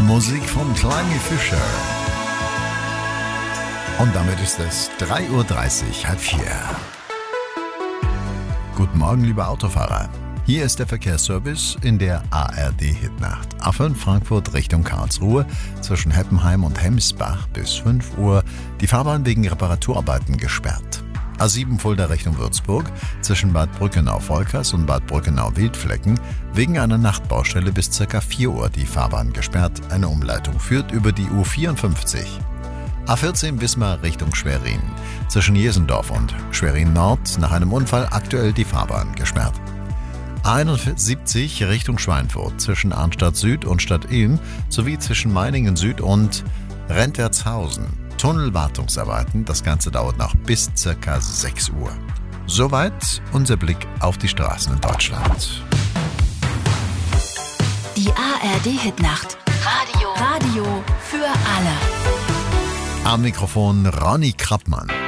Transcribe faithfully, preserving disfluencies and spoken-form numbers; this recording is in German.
Musik von Kleine Fischer. Und damit ist es drei Uhr dreißig, halb vier. Guten Morgen, liebe Autofahrer. Hier ist der Verkehrsservice in der A R D-Hitnacht. A fünf Frankfurt Richtung Karlsruhe, zwischen Heppenheim und Hemsbach bis fünf Uhr. Die Fahrbahn wegen Reparaturarbeiten gesperrt. A sieben Fulda Richtung Würzburg, zwischen Bad Brückenau-Volkers und Bad Brückenau-Wildflecken, wegen einer Nachtbaustelle bis ca. vier Uhr die Fahrbahn gesperrt. Eine Umleitung führt über die U vierundfünfzig. A vierzehn Wismar Richtung Schwerin, zwischen Jesendorf und Schwerin Nord, nach einem Unfall aktuell die Fahrbahn gesperrt. A einundsiebzig Richtung Schweinfurt, zwischen Arnstadt Süd und Stadt Ilm, sowie zwischen Meiningen Süd und Rentertshausen. Tunnelwartungsarbeiten, das Ganze dauert noch bis ca. sechs Uhr. Soweit unser Blick auf die Straßen in Deutschland. Die A R D-Hitnacht. Radio. Radio für alle. Am Mikrofon Ronny Krappmann.